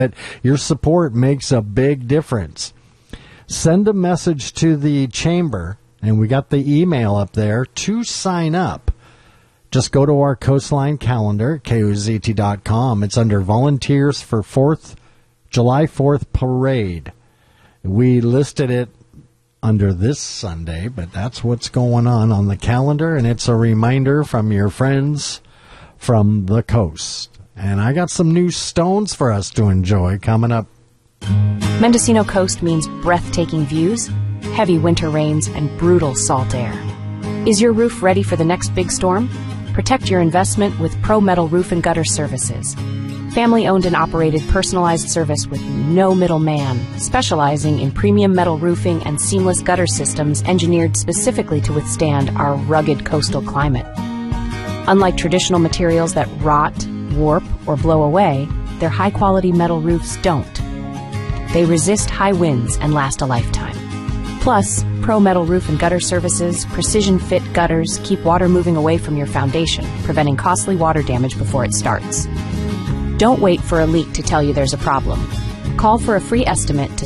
Your support makes a big difference. Send a message to the chamber, and we got the email up there to sign up. Just go to our Coastline calendar, KOZT.com. It's under Volunteers for July 4th Parade. We listed it under this Sunday, but that's what's going on the calendar, and it's a reminder from your friends from the coast. And I got some new stones for us to enjoy coming up. Mendocino Coast means breathtaking views, heavy winter rains, and brutal salt air. Is your roof ready for the next big storm? Protect your investment with Pro Metal Roof and Gutter Services. Family-owned and operated personalized service with no middleman, specializing in premium metal roofing and seamless gutter systems engineered specifically to withstand our rugged coastal climate. Unlike traditional materials that rot, warp, or blow away, their high-quality metal roofs don't. They resist high winds and last a lifetime. Plus, Pro Metal Roof and Gutter Services precision-fit gutters keep water moving away from your foundation, preventing costly water damage before it starts. Don't wait for a leak to tell you there's a problem. Call for a free estimate to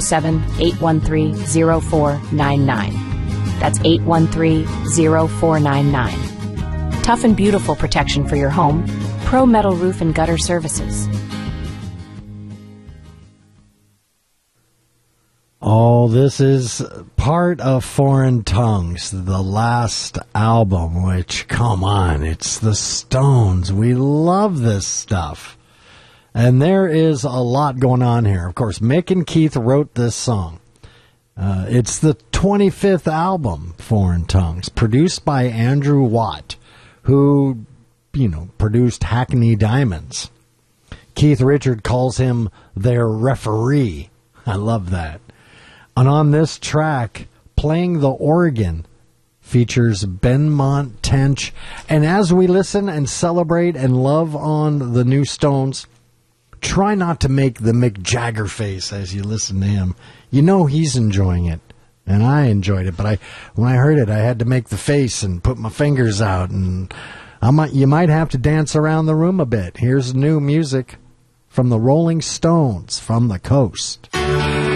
707-813-0499. That's 813-0499. Tough and beautiful protection for your home. Pro Metal Roof and Gutter Services. Oh, this is part of Foreign Tongues, the last album, which, come on, it's the Stones. We love this stuff. And there is a lot going on here. Of course, Mick and Keith wrote this song. It's the 25th album, Foreign Tongues, produced by Andrew Watt, who, produced Hackney Diamonds. Keith Richard calls him their referee. I love that. And on this track, playing the organ, features Benmont Tench. And as we listen and celebrate and love on the new Stones, try not to make the Mick Jagger face as you listen to him. You know he's enjoying it, and I enjoyed it. But when I heard it, I had to make the face and put my fingers out, and you might have to dance around the room a bit. Here's new music from the Rolling Stones from the coast.